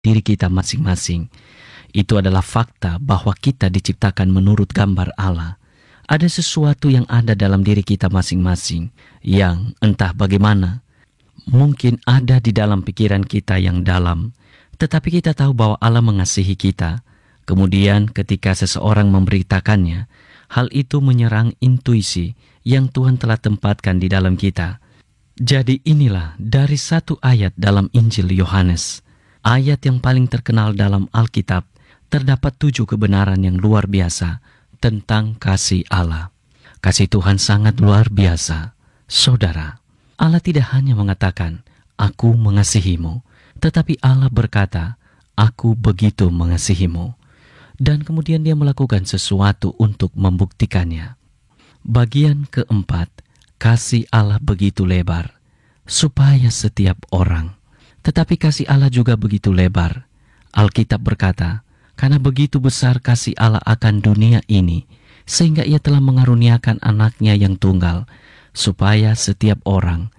diri kita masing-masing. Itu adalah fakta bahwa kita diciptakan menurut gambar Allah. Ada sesuatu yang ada dalam diri kita masing-masing yang entah bagaimana, mungkin ada di dalam pikiran kita yang dalam, tetapi kita tahu bahwa Allah mengasihi kita. Kemudian ketika seseorang memberitakannya, hal itu menyerang intuisi yang Tuhan telah tempatkan di dalam kita. Jadi inilah dari satu ayat dalam Injil Yohanes, ayat yang paling terkenal dalam Alkitab, terdapat 7 kebenaran yang luar biasa tentang kasih Allah. Kasih Tuhan sangat luar biasa. Saudara, Allah tidak hanya mengatakan, "Aku mengasihimu," tetapi Allah berkata, "Aku begitu mengasihimu." Dan kemudian dia melakukan sesuatu untuk membuktikannya. Bagian keempat, kasih Allah begitu lebar, supaya setiap orang. Tetapi kasih Allah juga begitu lebar. Alkitab berkata, karena begitu besar kasih Allah akan dunia ini, sehingga ia telah mengaruniakan anaknya yang tunggal, supaya setiap orang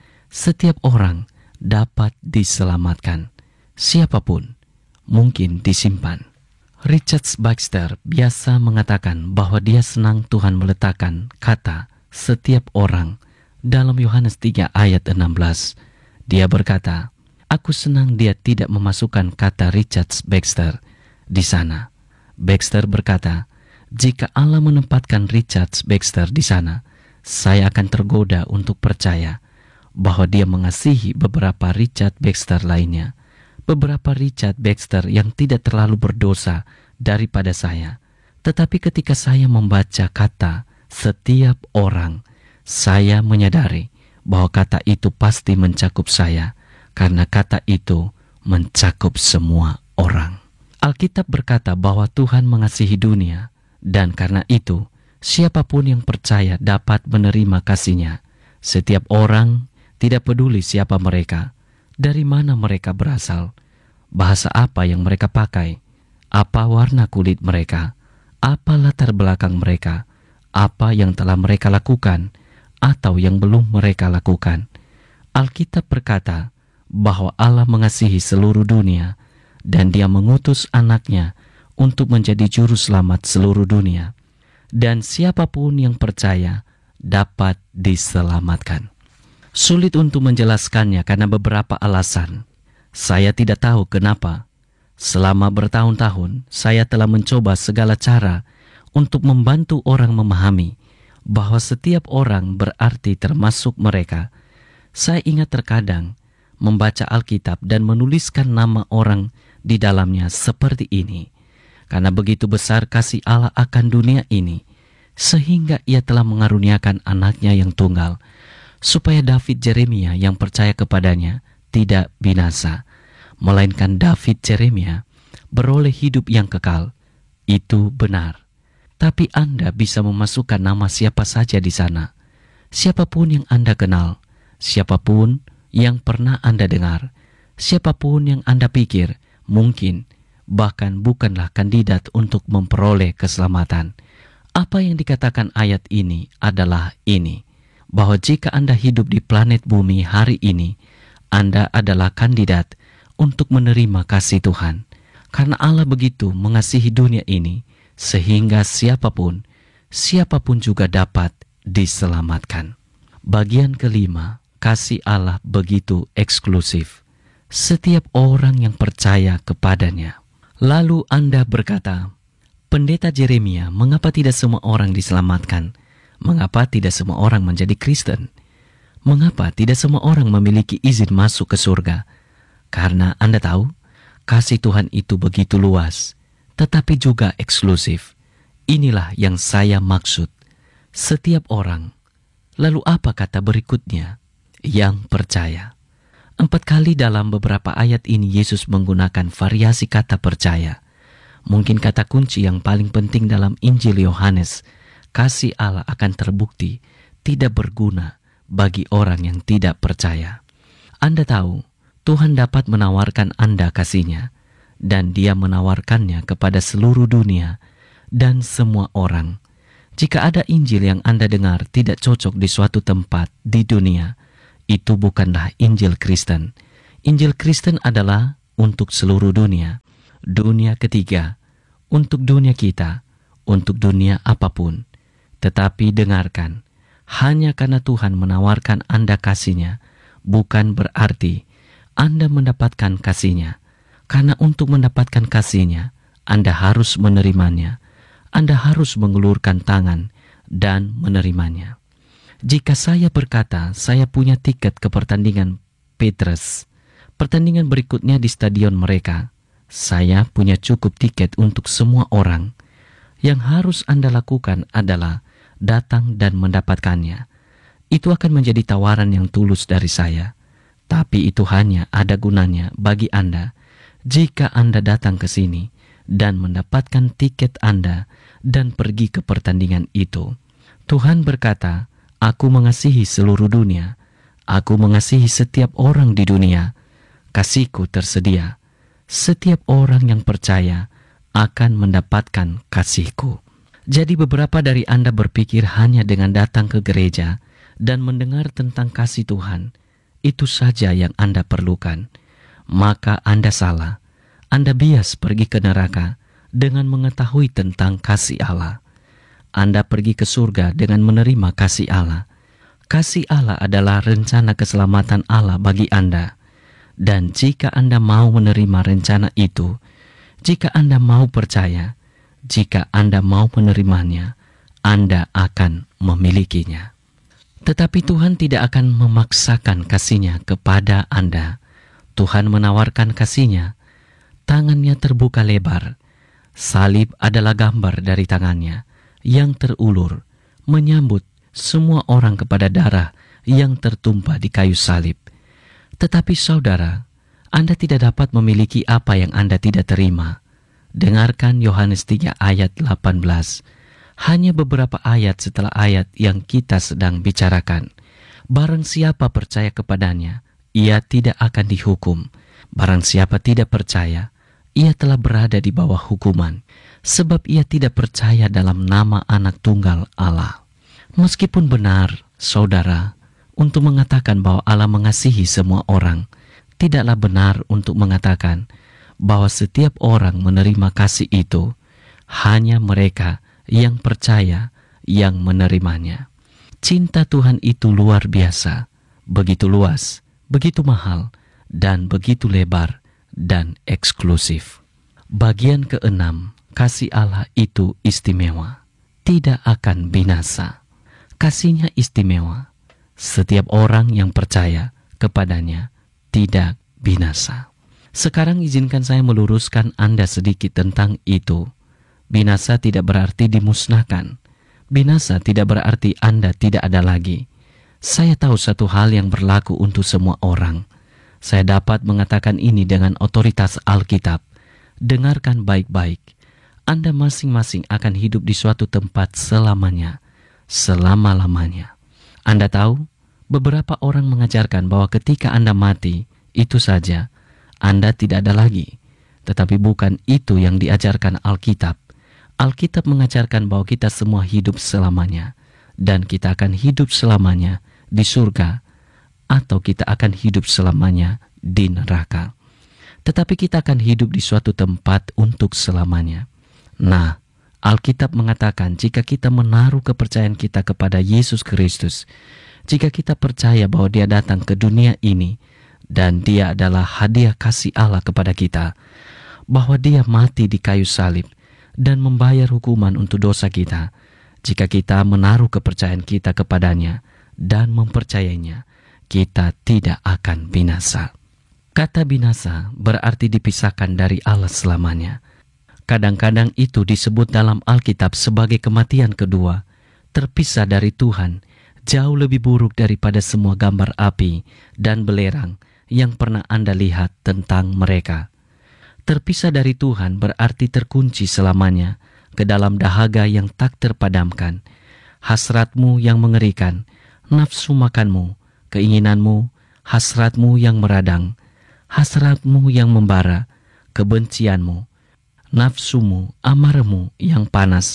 dapat diselamatkan. Siapapun mungkin disimpan. Richard Baxter biasa mengatakan bahwa dia senang Tuhan meletakkan kata setiap orang dalam Yohanes 3 ayat 16. Dia berkata, "Aku senang dia tidak memasukkan kata Richard Baxter di sana." Baxter berkata, "Jika Allah menempatkan Richard Baxter di sana, saya akan tergoda untuk percaya bahwa dia mengasihi beberapa Richard Baxter lainnya. Beberapa Richard Baxter yang tidak terlalu berdosa daripada saya. Tetapi ketika saya membaca kata setiap orang, saya menyadari bahwa kata itu pasti mencakup saya, karena kata itu mencakup semua orang." Alkitab berkata bahwa Tuhan mengasihi dunia, dan karena itu siapapun yang percaya dapat menerima kasih-Nya. Setiap orang, tidak peduli siapa mereka, dari mana mereka berasal, bahasa apa yang mereka pakai, apa warna kulit mereka, apa latar belakang mereka, apa yang telah mereka lakukan, atau yang belum mereka lakukan. Alkitab berkata bahwa Allah mengasihi seluruh dunia, dan Dia mengutus anaknya untuk menjadi juru selamat seluruh dunia. Dan siapapun yang percaya dapat diselamatkan. Sulit untuk menjelaskannya karena beberapa alasan. Saya tidak tahu kenapa. Selama bertahun-tahun, saya telah mencoba segala cara untuk membantu orang memahami bahwa setiap orang berarti termasuk mereka. Saya ingat terkadang membaca Alkitab dan menuliskan nama orang di dalamnya seperti ini. Karena begitu besar kasih Allah akan dunia ini, sehingga Ia telah mengaruniakan anaknya yang tunggal, supaya David Jeremia yang percaya kepadanya tidak binasa, melainkan David Jeremia beroleh hidup yang kekal. Itu benar. Tapi Anda bisa memasukkan nama siapa saja di sana. Siapapun yang Anda kenal, siapapun yang pernah Anda dengar, siapapun yang Anda pikir mungkin bahkan bukanlah kandidat untuk memperoleh keselamatan. Apa yang dikatakan ayat ini adalah ini, bahwa jika Anda hidup di planet bumi hari ini, Anda adalah kandidat untuk menerima kasih Tuhan. Karena Allah begitu mengasihi dunia ini, sehingga siapapun juga dapat diselamatkan. Bagian kelima, kasih Allah begitu eksklusif. Setiap orang yang percaya kepadanya. Lalu Anda berkata, "Pendeta Jeremia, mengapa tidak semua orang diselamatkan? Mengapa tidak semua orang menjadi Kristen? Mengapa tidak semua orang memiliki izin masuk ke surga?" Karena Anda tahu, kasih Tuhan itu begitu luas, tetapi juga eksklusif. Inilah yang saya maksud. Setiap orang. Lalu apa kata berikutnya? Yang percaya. 4 kali dalam beberapa ayat ini Yesus menggunakan variasi kata percaya. Mungkin kata kunci yang paling penting dalam Injil Yohanes, kasih Allah akan terbukti tidak berguna bagi orang yang tidak percaya. Anda tahu, Tuhan dapat menawarkan Anda kasih-Nya, dan Dia menawarkannya kepada seluruh dunia dan semua orang. Jika ada Injil yang Anda dengar tidak cocok di suatu tempat di dunia, itu bukanlah Injil Kristen. Injil Kristen adalah untuk seluruh dunia. Dunia ketiga, untuk dunia kita, untuk dunia apapun. Tetapi dengarkan, hanya karena Tuhan menawarkan Anda kasih-Nya, bukan berarti Anda mendapatkan kasih-Nya. Karena untuk mendapatkan kasih-Nya, Anda harus menerimanya. Anda harus mengulurkan tangan dan menerimanya. Jika saya berkata saya punya tiket ke pertandingan Petrus, pertandingan berikutnya di stadion mereka, saya punya cukup tiket untuk semua orang. Yang harus Anda lakukan adalah datang dan mendapatkannya. Itu akan menjadi tawaran yang tulus dari saya. Tapi itu hanya ada gunanya bagi Anda jika Anda datang ke sini dan mendapatkan tiket Anda dan pergi ke pertandingan itu. Tuhan berkata, "Aku mengasihi seluruh dunia. Aku mengasihi setiap orang di dunia. Kasihku tersedia. Setiap orang yang percaya akan mendapatkan kasihku." Jadi beberapa dari Anda berpikir hanya dengan datang ke gereja dan mendengar tentang kasih Tuhan, itu saja yang Anda perlukan. Maka Anda salah. Anda bias pergi ke neraka dengan mengetahui tentang kasih Allah. Anda pergi ke surga dengan menerima kasih Allah. Kasih Allah adalah rencana keselamatan Allah bagi Anda. Dan jika Anda mau menerima rencana itu, jika Anda mau percaya, jika Anda mau menerimanya, Anda akan memilikinya. Tetapi Tuhan tidak akan memaksakan kasih-Nya kepada Anda. Tuhan menawarkan kasih-Nya. Tangan-Nya terbuka lebar. Salib adalah gambar dari tangan-Nya yang terulur, menyambut semua orang kepada darah yang tertumpah di kayu salib. Tetapi saudara, Anda tidak dapat memiliki apa yang Anda tidak terima. Dengarkan Yohanes 3 ayat 18. Hanya beberapa ayat setelah ayat yang kita sedang bicarakan. Barang siapa percaya kepadanya, ia tidak akan dihukum. Barang siapa tidak percaya, ia telah berada di bawah hukuman, sebab ia tidak percaya dalam nama Anak Tunggal Allah. Meskipun benar, saudara, untuk mengatakan bahwa Allah mengasihi semua orang, tidaklah benar untuk mengatakan bahwa setiap orang menerima kasih itu. Hanya mereka yang percaya yang menerimanya. Cinta Tuhan itu luar biasa, begitu luas, begitu mahal, dan begitu lebar dan eksklusif. Bagian keenam, kasih Allah itu istimewa, tidak akan binasa. Kasih-Nya istimewa. Setiap orang yang percaya kepadanya tidak binasa. Sekarang izinkan saya meluruskan Anda sedikit tentang itu. Binasa tidak berarti dimusnahkan. Binasa tidak berarti Anda tidak ada lagi. Saya tahu satu hal yang berlaku untuk semua orang. Saya dapat mengatakan ini dengan otoritas Alkitab. Dengarkan baik-baik. Anda masing-masing akan hidup di suatu tempat selamanya, selama-lamanya. Anda tahu, beberapa orang mengajarkan bahwa ketika Anda mati, itu saja, Anda tidak ada lagi. Tetapi bukan itu yang diajarkan Alkitab. Alkitab mengajarkan bahwa kita semua hidup selamanya, dan kita akan hidup selamanya di surga, atau kita akan hidup selamanya di neraka. Tetapi kita akan hidup di suatu tempat untuk selamanya. Nah, Alkitab mengatakan jika kita menaruh kepercayaan kita kepada Yesus Kristus, jika kita percaya bahwa Dia datang ke dunia ini, dan Dia adalah hadiah kasih Allah kepada kita, bahwa Dia mati di kayu salib dan membayar hukuman untuk dosa kita, jika kita menaruh kepercayaan kita kepadanya dan mempercayainya, kita tidak akan binasa. Kata binasa berarti dipisahkan dari Allah selamanya. Kadang-kadang itu disebut dalam Alkitab sebagai kematian kedua, terpisah dari Tuhan, jauh lebih buruk daripada semua gambar api dan belerang yang pernah Anda lihat tentang mereka. Terpisah dari Tuhan berarti terkunci selamanya ke dalam dahaga yang tak terpadamkan, hasratmu yang mengerikan, nafsu makanmu, keinginanmu, hasratmu yang meradang, hasratmu yang membara, kebencianmu, nafsumu, amarahmu yang panas,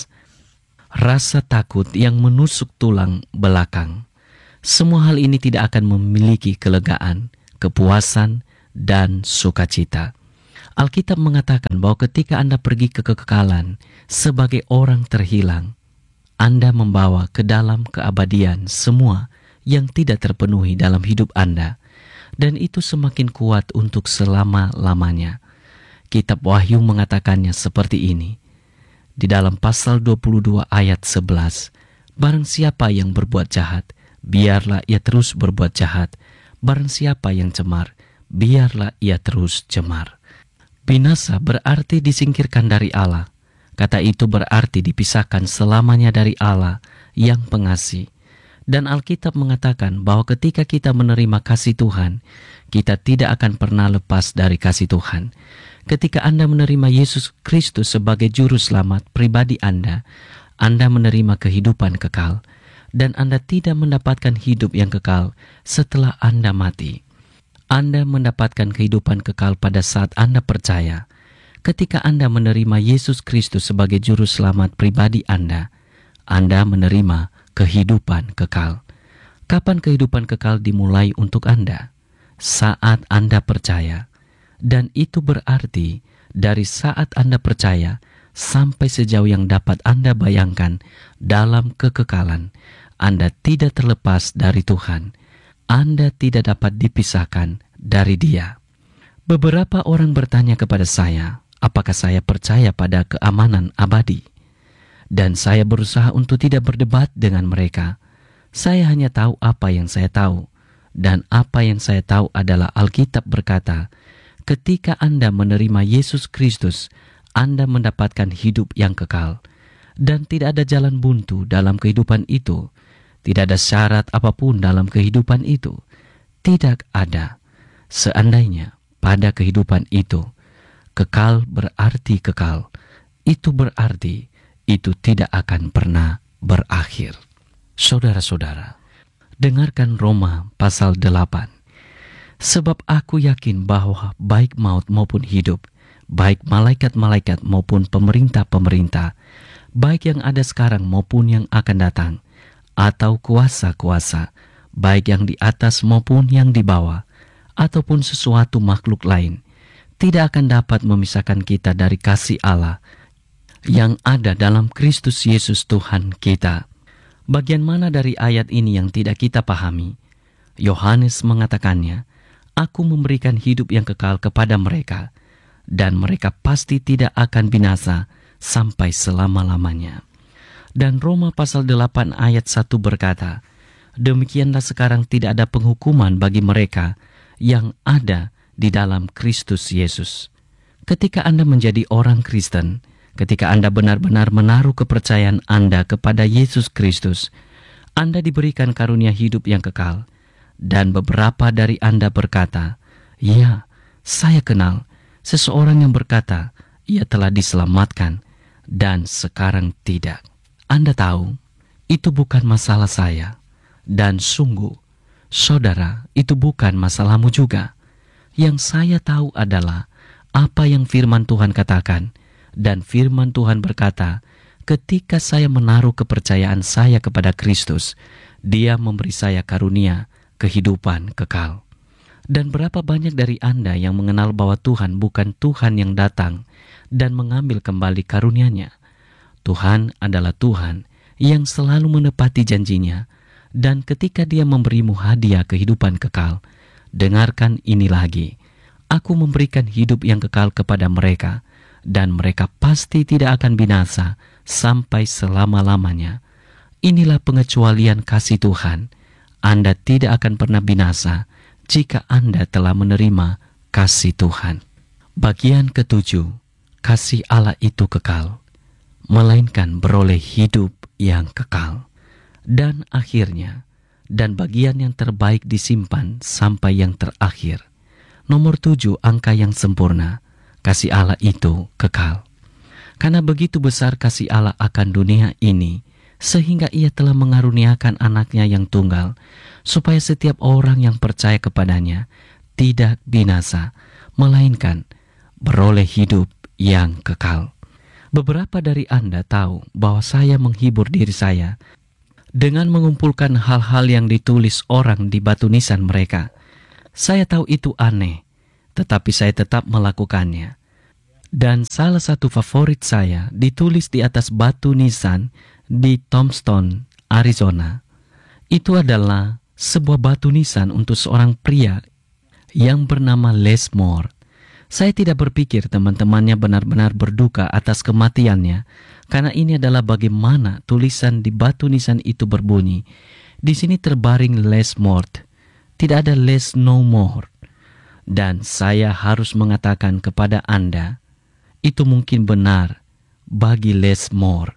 rasa takut yang menusuk tulang belakang. Semua hal ini tidak akan memiliki kelegaan, kepuasan, dan sukacita. Alkitab mengatakan bahwa ketika Anda pergi ke kekekalan sebagai orang terhilang, Anda membawa ke dalam keabadian semua yang tidak terpenuhi dalam hidup Anda, dan itu semakin kuat untuk selama-lamanya. Kitab Wahyu mengatakannya seperti ini. Di dalam pasal 22 ayat 11, barang siapa yang berbuat jahat, biarlah ia terus berbuat jahat. Barang siapa yang cemar, biarlah ia terus cemar. Binasa berarti disingkirkan dari Allah. Kata itu berarti dipisahkan selamanya dari Allah yang pengasih. Dan Alkitab mengatakan bahwa ketika kita menerima kasih Tuhan, kita tidak akan pernah lepas dari kasih Tuhan. Ketika Anda menerima Yesus Kristus sebagai juru selamat pribadi Anda menerima kehidupan kekal. Dan Anda tidak mendapatkan hidup yang kekal setelah Anda mati. Anda mendapatkan kehidupan kekal pada saat Anda percaya. Ketika Anda menerima Yesus Kristus sebagai juru selamat pribadi Anda menerima kehidupan kekal. Kapan kehidupan kekal dimulai untuk Anda? Saat Anda percaya. Dan itu berarti dari saat Anda percaya sampai sejauh yang dapat Anda bayangkan dalam kekekalan, Anda tidak terlepas dari Tuhan. Anda tidak dapat dipisahkan dari Dia. Beberapa orang bertanya kepada saya, apakah saya percaya pada keamanan abadi? Dan saya berusaha untuk tidak berdebat dengan mereka. Saya hanya tahu apa yang saya tahu. Dan apa yang saya tahu adalah Alkitab berkata, ketika Anda menerima Yesus Kristus, Anda mendapatkan hidup yang kekal. Dan tidak ada jalan buntu dalam kehidupan itu. Tidak ada syarat apapun dalam kehidupan itu. Tidak ada. Seandainya pada kehidupan itu, kekal berarti kekal. Itu berarti itu tidak akan pernah berakhir. Saudara-saudara, dengarkan Roma pasal 8. Sebab aku yakin bahwa baik maut maupun hidup, baik malaikat-malaikat maupun pemerintah-pemerintah, baik yang ada sekarang maupun yang akan datang, atau kuasa-kuasa, baik yang di atas maupun yang di bawah, ataupun sesuatu makhluk lain, tidak akan dapat memisahkan kita dari kasih Allah yang ada dalam Kristus Yesus Tuhan kita. Bagian mana dari ayat ini yang tidak kita pahami? Yohanes mengatakannya, aku memberikan hidup yang kekal kepada mereka, dan mereka pasti tidak akan binasa sampai selama-lamanya. Dan Roma pasal 8 ayat 1 berkata, demikianlah sekarang tidak ada penghukuman bagi mereka yang ada di dalam Kristus Yesus. Ketika Anda menjadi orang Kristen, ketika Anda benar-benar menaruh kepercayaan Anda kepada Yesus Kristus, Anda diberikan karunia hidup yang kekal. Dan beberapa dari Anda berkata, ya, saya kenal seseorang yang berkata, ia telah diselamatkan, dan sekarang tidak. Anda tahu, itu bukan masalah saya. Dan sungguh, saudara, itu bukan masalahmu juga. Yang saya tahu adalah apa yang firman Tuhan katakan. Dan firman Tuhan berkata, ketika saya menaruh kepercayaan saya kepada Kristus, Dia memberi saya karunia kehidupan kekal. Dan berapa banyak dari Anda yang mengenal bahwa Tuhan bukan Tuhan yang datang dan mengambil kembali karunia-Nya. Tuhan adalah Tuhan yang selalu menepati janjinya, dan ketika Dia memberimu hadiah kehidupan kekal, dengarkan ini lagi, aku memberikan hidup yang kekal kepada mereka, dan mereka pasti tidak akan binasa sampai selama-lamanya. Inilah pengecualian kasih Tuhan. Anda tidak akan pernah binasa jika Anda telah menerima kasih Tuhan. Bagian ketujuh, kasih Allah itu kekal, melainkan beroleh hidup yang kekal. Dan akhirnya, dan bagian yang terbaik disimpan sampai yang terakhir. Nomor 7, angka yang sempurna, kasih Allah itu kekal. Karena begitu besar kasih Allah akan dunia ini, sehingga Ia telah mengaruniakan anaknya yang tunggal, supaya setiap orang yang percaya kepadanya tidak binasa, melainkan beroleh hidup yang kekal. Beberapa dari Anda tahu bahwa saya menghibur diri saya dengan mengumpulkan hal-hal yang ditulis orang di batu nisan mereka. Saya tahu itu aneh, tetapi saya tetap melakukannya. Dan salah satu favorit saya ditulis di atas batu nisan di Tombstone, Arizona. Itu adalah sebuah batu nisan untuk seorang pria yang bernama Les Moore. Saya tidak berpikir teman-temannya benar-benar berduka atas kematiannya, karena ini adalah bagaimana tulisan di batu nisan itu berbunyi. Di sini terbaring Les Moore, tidak ada Les No More. Dan saya harus mengatakan kepada Anda, itu mungkin benar bagi Les Moore,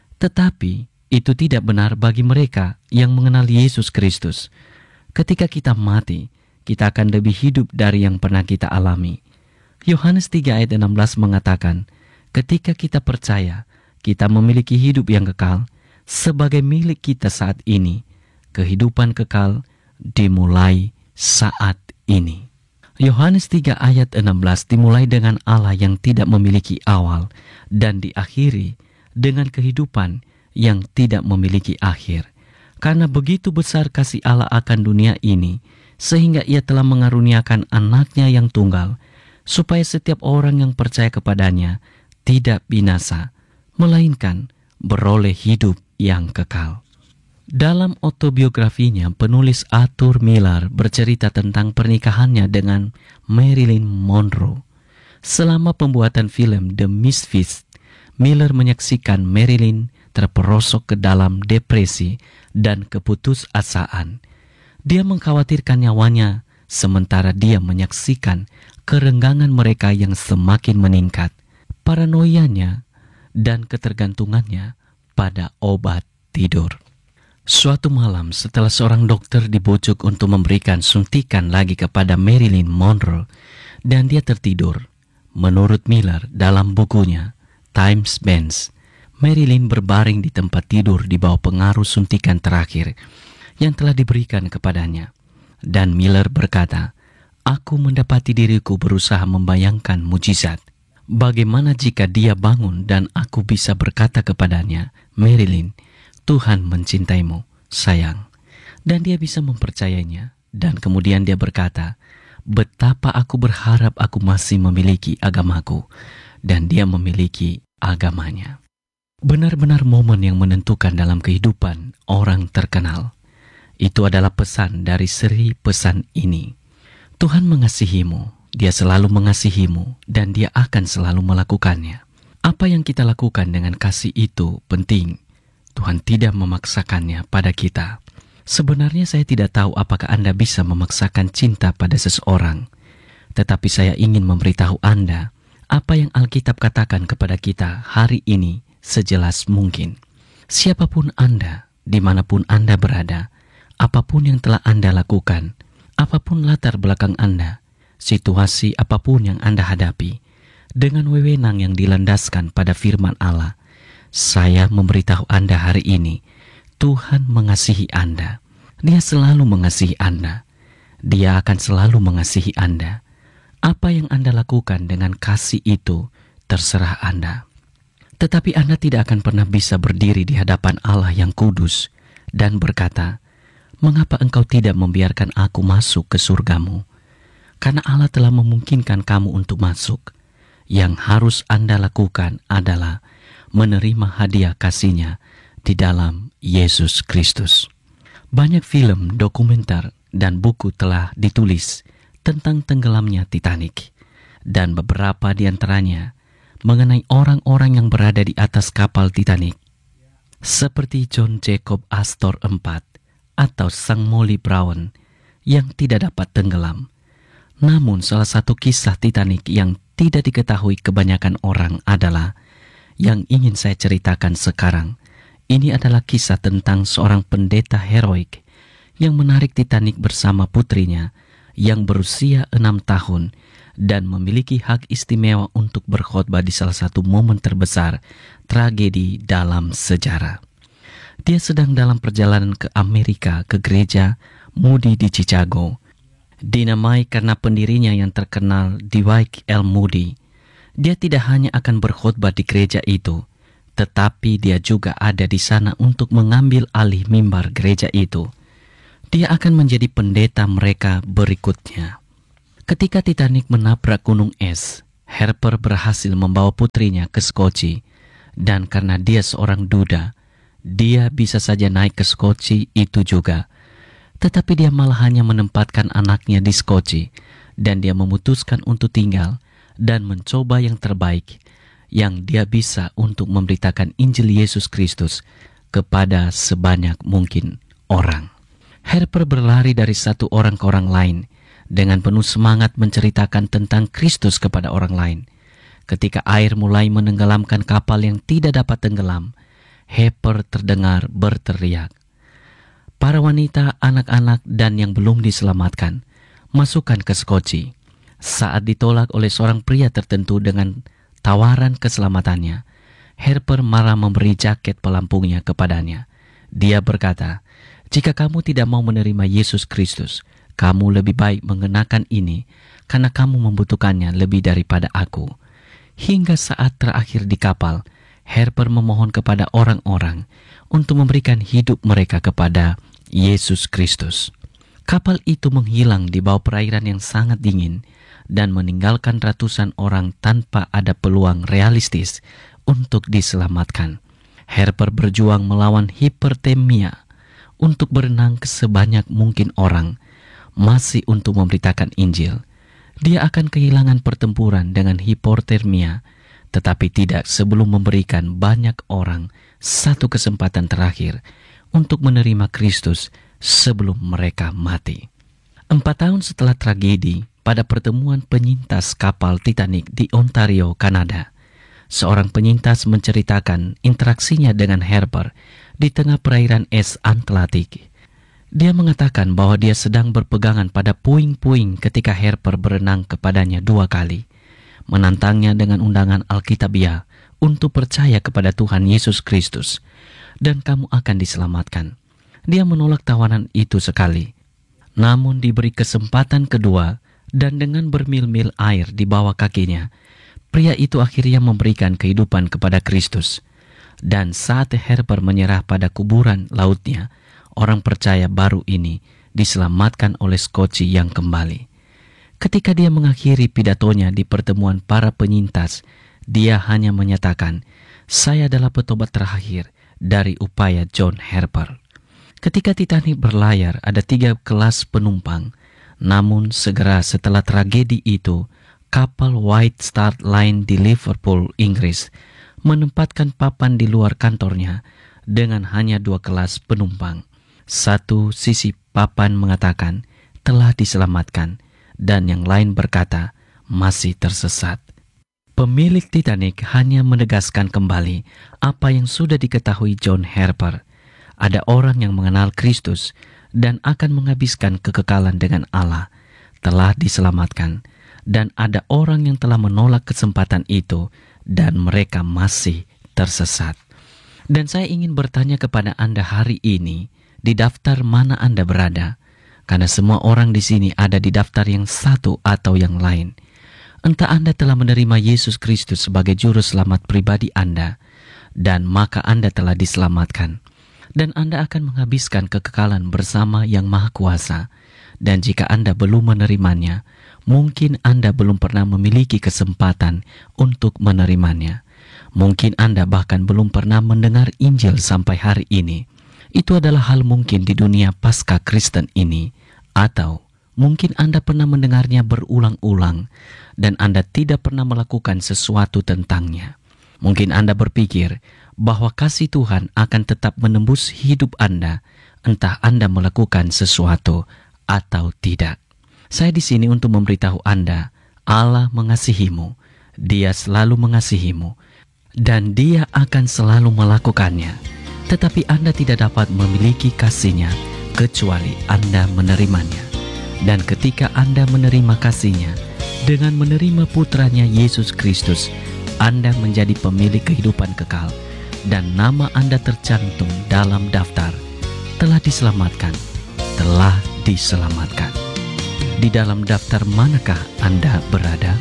tetapi itu tidak benar bagi mereka yang mengenal Yesus Kristus. Ketika kita mati, kita akan lebih hidup dari yang pernah kita alami. Yohanes 3 ayat 16 mengatakan, ketika kita percaya, kita memiliki hidup yang kekal sebagai milik kita saat ini. Kehidupan kekal dimulai saat ini. Yohanes 3 ayat 16 dimulai dengan Allah yang tidak memiliki awal dan diakhiri dengan kehidupan yang tidak memiliki akhir. Karena begitu besar kasih Allah akan dunia ini, sehingga Ia telah mengaruniakan anaknya yang tunggal, supaya setiap orang yang percaya kepadanya tidak binasa, melainkan beroleh hidup yang kekal. Dalam autobiografinya, penulis Arthur Miller bercerita tentang pernikahannya dengan Marilyn Monroe. Selama pembuatan film The Misfits, Miller menyaksikan Marilyn terperosok ke dalam depresi dan keputusasaan. Dia mengkhawatirkan nyawanya, sementara dia menyaksikan kerenggangan mereka yang semakin meningkat, paranoianya, dan ketergantungannya pada obat tidur. Suatu malam setelah seorang dokter dibujuk untuk memberikan suntikan lagi kepada Marilyn Monroe dan dia tertidur, menurut Miller dalam bukunya Times Bands, Marilyn berbaring di tempat tidur di bawah pengaruh suntikan terakhir yang telah diberikan kepadanya. Dan Miller berkata, "Aku mendapati diriku berusaha membayangkan mujizat. Bagaimana jika dia bangun dan aku bisa berkata kepadanya, 'Marilyn, Tuhan mencintaimu, sayang.' Dan dia bisa mempercayainya. Dan kemudian dia berkata, 'Betapa aku berharap aku masih memiliki agamaku.' Dan dia memiliki agamanya." Benar-benar momen yang menentukan dalam kehidupan orang terkenal. Itu adalah pesan dari seri pesan ini. Tuhan mengasihimu, Dia selalu mengasihimu, dan Dia akan selalu melakukannya. Apa yang kita lakukan dengan kasih itu penting. Tuhan tidak memaksakannya pada kita. Sebenarnya saya tidak tahu apakah Anda bisa memaksakan cinta pada seseorang. Tetapi saya ingin memberitahu Anda apa yang Alkitab katakan kepada kita hari ini sejelas mungkin. Siapapun Anda, dimanapun Anda berada, apapun yang telah Anda lakukan, apapun latar belakang Anda, situasi apapun yang Anda hadapi, dengan wewenang yang dilandaskan pada firman Allah, saya memberitahu Anda hari ini, Tuhan mengasihi Anda. Dia selalu mengasihi Anda. Dia akan selalu mengasihi Anda. Apa yang Anda lakukan dengan kasih itu, terserah Anda. Tetapi Anda tidak akan pernah bisa berdiri di hadapan Allah yang kudus dan berkata, "Mengapa engkau tidak membiarkan aku masuk ke surgamu?" Karena Allah telah memungkinkan kamu untuk masuk. Yang harus Anda lakukan adalah menerima hadiah kasih-Nya di dalam Yesus Kristus. Banyak film, dokumenter, dan buku telah ditulis tentang tenggelamnya Titanic, dan beberapa di antaranya mengenai orang-orang yang berada di atas kapal Titanic, seperti John Jacob Astor IV atau Sang Molly Brown yang tidak dapat tenggelam. Namun salah satu kisah Titanic yang tidak diketahui kebanyakan orang adalah yang ingin saya ceritakan sekarang. Ini adalah kisah tentang seorang pendeta heroik yang menarik Titanic bersama putrinya yang berusia 6 tahun dan memiliki hak istimewa untuk berkhotbah di salah satu momen terbesar tragedi dalam sejarah. Dia sedang dalam perjalanan ke Amerika ke gereja Moody di Chicago, dinamai karena pendirinya yang terkenal Dwight L. Moody. Dia tidak hanya akan berkhotbah di gereja itu, tetapi dia juga ada di sana untuk mengambil alih mimbar gereja itu. Dia akan menjadi pendeta mereka berikutnya. Ketika Titanic menabrak gunung es, Harper berhasil membawa putrinya ke skoci, dan karena dia seorang duda, dia bisa saja naik ke skoci itu juga. Tetapi dia malah hanya menempatkan anaknya di skoci, dan dia memutuskan untuk tinggal dan mencoba yang terbaik yang dia bisa untuk memberitakan Injil Yesus Kristus kepada sebanyak mungkin orang. Harper berlari dari satu orang ke orang lain dengan penuh semangat menceritakan tentang Kristus kepada orang lain. Ketika air mulai menenggelamkan kapal yang tidak dapat tenggelam, Harper terdengar berteriak, "Para wanita, anak-anak, dan yang belum diselamatkan, masukkan ke skoci." Saat ditolak oleh seorang pria tertentu dengan tawaran keselamatannya, Harper marah memberi jaket pelampungnya kepadanya. Dia berkata, "Jika kamu tidak mau menerima Yesus Kristus, kamu lebih baik mengenakan ini karena kamu membutuhkannya lebih daripada aku." Hingga saat terakhir di kapal, Harper memohon kepada orang-orang untuk memberikan hidup mereka kepada Yesus Kristus. Kapal itu menghilang di bawah perairan yang sangat dingin dan meninggalkan ratusan orang tanpa ada peluang realistis untuk diselamatkan. Harper berjuang melawan hipertermia untuk berenang ke sebanyak mungkin orang, masih untuk memberitakan Injil. Dia akan kehilangan pertempuran dengan hipotermia, tetapi tidak sebelum memberikan banyak orang satu kesempatan terakhir untuk menerima Kristus sebelum mereka mati. 4 tahun setelah tragedi, pada pertemuan penyintas kapal Titanic di Ontario, Kanada, seorang penyintas menceritakan interaksinya dengan Harper di tengah perairan es Atlantik. Dia mengatakan bahwa dia sedang berpegangan pada puing-puing ketika Harper berenang kepadanya 2 kali, menantangnya dengan undangan Alkitabiah untuk percaya kepada Tuhan Yesus Kristus, dan kamu akan diselamatkan. Dia menolak tawanan itu sekali, namun diberi kesempatan kedua, dan dengan bermil-mil air di bawah kakinya, pria itu akhirnya memberikan kehidupan kepada Kristus. Dan saat Harper menyerah pada kuburan lautnya, orang percaya baru ini diselamatkan oleh skoci yang kembali. Ketika dia mengakhiri pidatonya di pertemuan para penyintas, dia hanya menyatakan, "Saya adalah petobat terakhir dari upaya John Harper." Ketika Titanic berlayar, ada 3 kelas penumpang. Namun segera setelah tragedi itu, kapal White Star Line di Liverpool, Inggris, menempatkan papan di luar kantornya dengan hanya 2 kelas penumpang. Satu sisi papan mengatakan, "Telah diselamatkan," dan yang lain berkata, "Masih tersesat." Pemilik Titanic hanya menegaskan kembali apa yang sudah diketahui John Harper. Ada orang yang mengenal Kristus dan akan menghabiskan kekekalan dengan Allah, telah diselamatkan, dan ada orang yang telah menolak kesempatan itu dan mereka masih tersesat. Dan saya ingin bertanya kepada Anda hari ini, di daftar mana Anda berada? Karena semua orang di sini ada di daftar yang satu atau yang lain. Entah Anda telah menerima Yesus Kristus sebagai juru selamat pribadi Anda, dan maka Anda telah diselamatkan. Dan Anda akan menghabiskan kekekalan bersama Yang Maha Kuasa. Dan jika Anda belum menerimanya, mungkin Anda belum pernah memiliki kesempatan untuk menerimanya. Mungkin Anda bahkan belum pernah mendengar Injil sampai hari ini. Itu adalah hal mungkin di dunia pasca Kristen ini. Atau mungkin Anda pernah mendengarnya berulang-ulang dan Anda tidak pernah melakukan sesuatu tentangnya. Mungkin Anda berpikir bahwa kasih Tuhan akan tetap menembus hidup Anda, entah Anda melakukan sesuatu atau tidak. Saya di sini untuk memberitahu Anda, Allah mengasihimu, Dia selalu mengasihimu, dan Dia akan selalu melakukannya. Tetapi Anda tidak dapat memiliki kasih-Nya kecuali Anda menerimanya. Dan ketika Anda menerima kasih-Nya, dengan menerima putranya Yesus Kristus, Anda menjadi pemilik kehidupan kekal, dan nama Anda tercantum dalam daftar telah diselamatkan, telah diselamatkan. Di dalam daftar manakah Anda berada?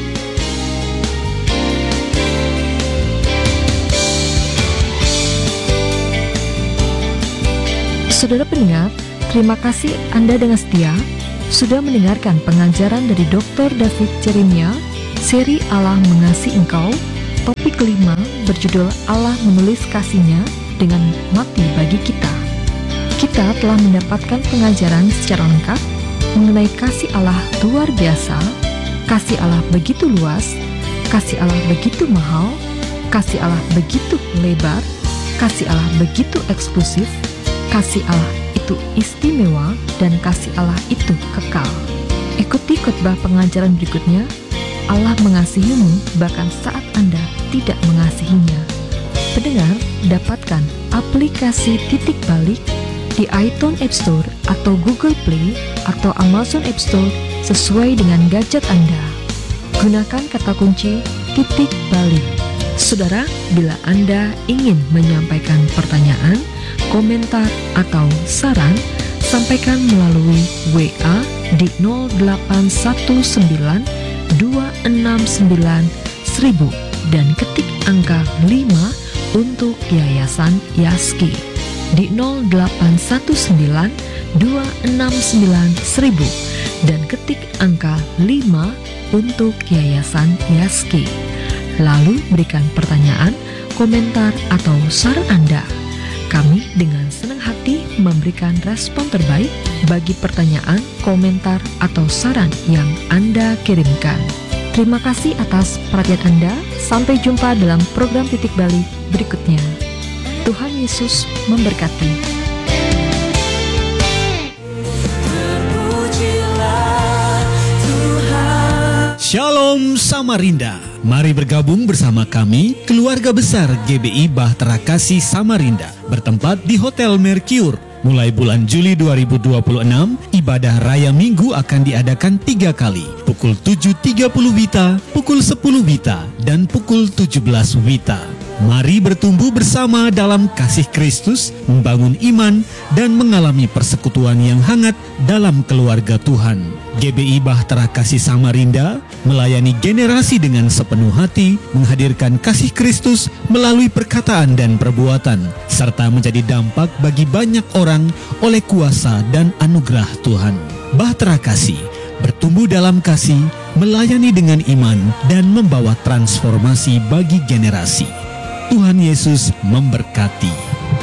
Saudara pendengar, terima kasih Anda dengan setia sudah mendengarkan pengajaran dari Dr. David Jeremia, Seri Allah Mengasihi Engkau, topik kelima berjudul Allah Menulis Kasih-Nya dengan Mati Bagi Kita. Kita telah mendapatkan pengajaran secara lengkap mengenai kasih Allah luar biasa, kasih Allah begitu luas, kasih Allah begitu mahal, kasih Allah begitu lebar, kasih Allah begitu eksklusif, kasih Allah itu istimewa, dan kasih Allah itu kekal. Ikuti khotbah pengajaran berikutnya. Allah mengasihimu bahkan saat Anda tidak mengasihinya. Pendengar, dapatkan aplikasi Titik Balik di iTunes App Store atau Google Play atau Amazon App Store sesuai dengan gadget Anda. Gunakan kata kunci Titik Balik. Saudara, bila Anda ingin menyampaikan pertanyaan, komentar, atau saran, sampaikan melalui WA di 0819 269 1000 dan ketik angka 5 untuk Yayasan Yaski di 0819 269 1000 dan ketik angka 5 untuk Yayasan Yaski. Lalu berikan pertanyaan, komentar, atau saran Anda. Kami dengan senang hati memberikan respon terbaik bagi pertanyaan, komentar, atau saran yang Anda kirimkan. Terima kasih atas perhatian Anda. Sampai jumpa dalam program Titik Balik berikutnya. Tuhan Yesus memberkati. Shalom Samarinda. Mari bergabung bersama kami, keluarga besar GBI Bahtera Kasih Samarinda, bertempat di Hotel Mercure. Mulai bulan Juli 2026, ibadah Raya Minggu akan diadakan 3 kali, pukul 7.30 WITA, pukul 10 WITA, dan pukul 17 WITA. Mari bertumbuh bersama dalam kasih Kristus, membangun iman, dan mengalami persekutuan yang hangat dalam keluarga Tuhan. GBI Bahtera Kasih Samarinda melayani generasi dengan sepenuh hati, menghadirkan kasih Kristus melalui perkataan dan perbuatan, serta menjadi dampak bagi banyak orang oleh kuasa dan anugerah Tuhan. Bahtera Kasih bertumbuh dalam kasih, melayani dengan iman, dan membawa transformasi bagi generasi. Tuhan Yesus memberkati.